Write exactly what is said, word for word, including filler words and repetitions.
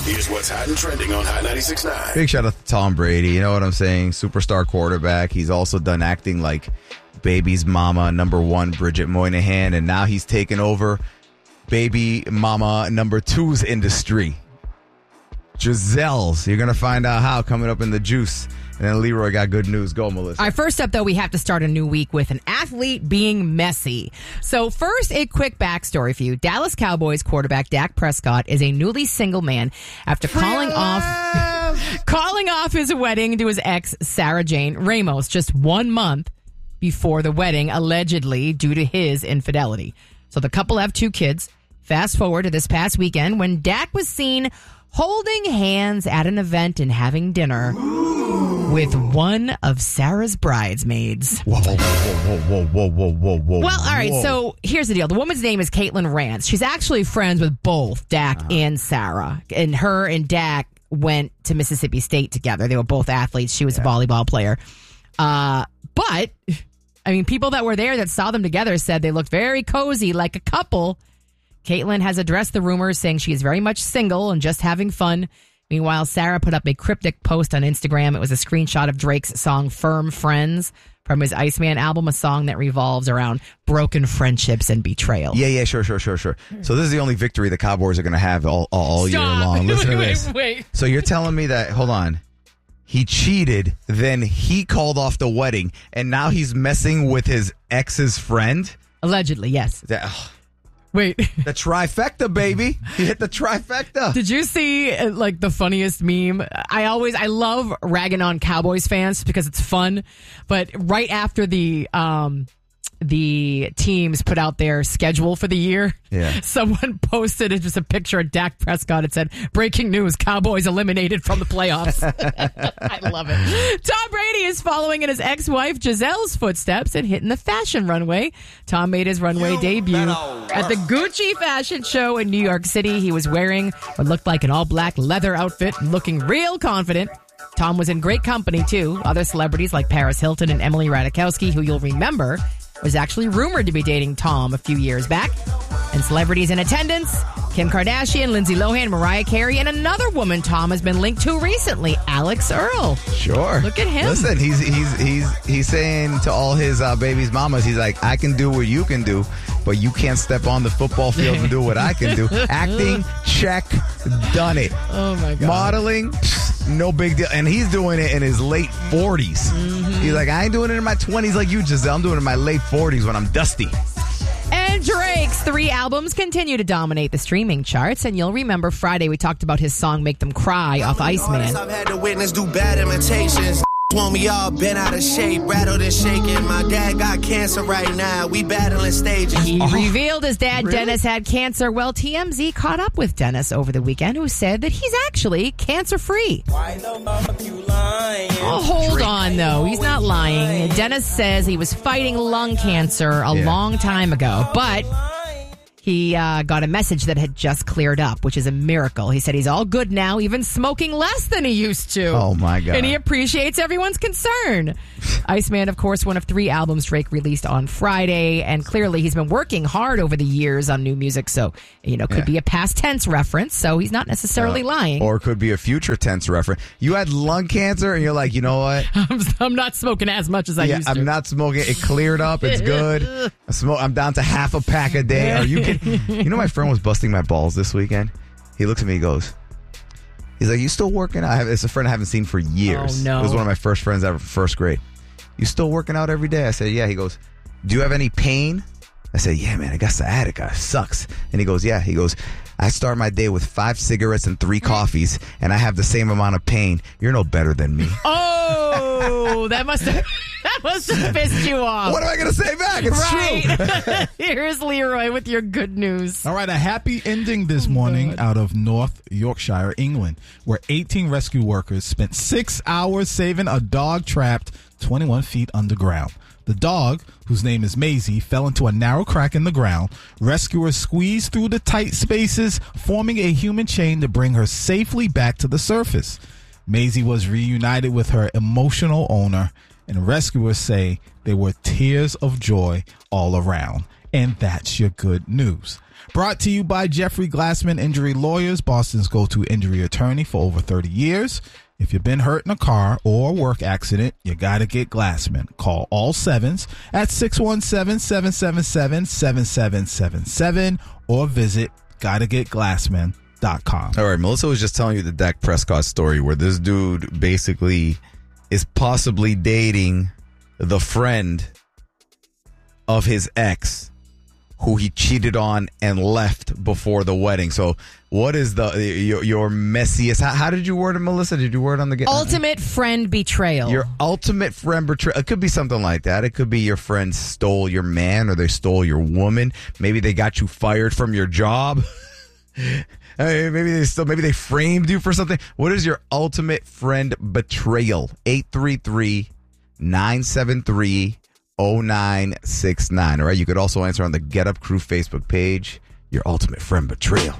Here's what's hot and trending on Hot ninety-six point nine. Big shout out to Tom Brady. You know what I'm saying? Superstar quarterback. He's also done acting like baby's mama, number one, Bridget Moynihan. And now he's taken over baby mama number two's industry. Giselle's. You're going to find out how coming up in the juice. And then Leroy got good news. Go, Melissa. All right, first up, though, we have to start a new week with an athlete being messy. So first, a quick backstory for you. Dallas Cowboys quarterback Dak Prescott is a newly single man after calling off, calling off his wedding to his ex, Sarah Jane Ramos, just one month before the wedding, allegedly due to his infidelity. So the couple have two kids. Fast forward to this past weekend when Dak was seen holding hands at an event and having dinner with one of Sarah's bridesmaids. Whoa, whoa, whoa, whoa, whoa, whoa, whoa, whoa. Well, all right, whoa. so here's the deal. The woman's name is Caitlin Rance. She's actually friends with both Dak uh-huh. and Sarah. And her and Dak went to Mississippi State together. They were both athletes. She was yeah. a volleyball player. Uh, but, I mean, people that were there that saw them together said they looked very cozy, like a couple. Caitlin has addressed the rumors, saying she is very much single and just having fun. Meanwhile, Sarah put up a cryptic post on Instagram. It was a screenshot of Drake's song Firm Friends from his Iceman album, a song that revolves around broken friendships and betrayal. Yeah, yeah, sure, sure, sure, sure. So this is the only victory the Cowboys are going to have all, all, all year long. Listen wait, to this. Wait, wait. So you're telling me that, hold on, he cheated, then he called off the wedding, and now he's messing with his ex's friend? Allegedly, yes. That, ugh. Wait. The trifecta, baby. He hit the trifecta. Did you see, uh, like, the funniest meme? I always, I love ragging on Cowboys fans because it's fun. But right after the um, the teams put out their schedule for the year, yeah. someone posted it just a picture of Dak Prescott. It said, breaking news, Cowboys eliminated from the playoffs. I love it. Tom Brady is following in his ex-wife Giselle's footsteps and hitting the fashion runway. Tom made his runway you debut at the Gucci fashion show in New York City. He was wearing what looked like an all-black leather outfit and looking real confident. Tom was in great company, too. Other celebrities like Paris Hilton and Emily Ratajkowski, who you'll remember was actually rumored to be dating Tom a few years back. And celebrities in attendance, Kim Kardashian, Lindsay Lohan, Mariah Carey, and another woman Tom has been linked to recently, Alex Earle. Sure. Look at him. Listen, he's he's he's he's saying to all his uh, baby's mamas, he's like, I can do what you can do, but you can't step on the football field and do what I can do. Acting, check, done it. Oh, my God. Modeling, no big deal. And he's doing it in his late forties. Mm-hmm. He's like, I ain't doing it in my twenties like you, Giselle. I'm doing it in my late forties when I'm dusty. And Drake's three albums continue to dominate the streaming charts. And you'll remember Friday we talked about his song Make Them Cry off Iceman. I've had to witness do bad imitations. Want me all bent out of shape, rattled and shaking. My dad got cancer right now. We battling stages. He oh, revealed his dad, really? Dennis, had cancer. Well, T M Z caught up with Dennis over the weekend, who said that he's actually cancer-free. Why the fuck you lying? Oh, hold on, though. He's not lying. Dennis says he was fighting lung cancer a yeah. long time ago, but he uh, got a message that had just cleared up, which is a miracle. He said he's all good now, even smoking less than he used to. Oh, my God. And he appreciates everyone's concern. Iceman, of course, one of three albums Drake released on Friday, and clearly he's been working hard over the years on new music, so, you know, could yeah. be a past tense reference, so he's not necessarily uh, lying. Or it could be a future tense reference. You had lung cancer, and you're like, you know what? I'm, I'm not smoking as much as I yeah, used to. I'm not smoking. It cleared up. It's good. I smoke, I'm down to half a pack a day. Are you kidding? You know, my friend was busting my balls this weekend. He looks at me, he goes, he's like, you still working out? I have, it's a friend I haven't seen for years. Oh, no. It was one of my first friends ever, first grade. You still working out every day? I said, yeah. He goes, do you have any pain? I said, yeah, man, I got sciatica. It sucks. And he goes, yeah. He goes, I start my day with five cigarettes and three coffees, and I have the same amount of pain. You're no better than me. Oh, that must have that must have pissed you off. What am I going to say back? It's right. true. Here's Leroy with your good news. All right, a happy ending this morning oh, out of North Yorkshire, England, where eighteen rescue workers spent six hours saving a dog trapped twenty-one feet underground. The dog, whose name is Maisie, fell into a narrow crack in the ground. Rescuers squeezed through the tight spaces, forming a human chain to bring her safely back to the surface. Maisie was reunited with her emotional owner, and rescuers say there were tears of joy all around. And that's your good news. Brought to you by Jeffrey Glassman Injury Lawyers, Boston's go-to injury attorney for over thirty years. If you've been hurt in a car or a work accident, you got to get Glassman. Call all sevens at six one seven, seven seven seven, seven seven seven seven or visit gotta get glassman dot com. All right, Melissa was just telling you the Dak Prescott story where this dude basically is possibly dating the friend of his ex who he cheated on and left before the wedding. So what is the your, your messiest... How, how did you word it, Melissa? Did you word on the... Ultimate friend betrayal. Your ultimate friend betrayal. It could be something like that. It could be your friend stole your man or they stole your woman. Maybe they got you fired from your job. Maybe they still, maybe they framed you for something. What is your ultimate friend betrayal? eight three three, nine seven three, oh nine six nine. All right. You could also answer on the Get Up Crew Facebook page. Your ultimate friend betrayal.